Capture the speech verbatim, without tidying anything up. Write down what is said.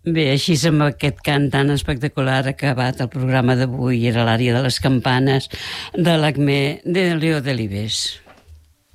Bé, així amb aquest cant tan espectacular ha acabat el programa d'avui. Era l'àrea de les campanes de l'Acme de Leo Delibes.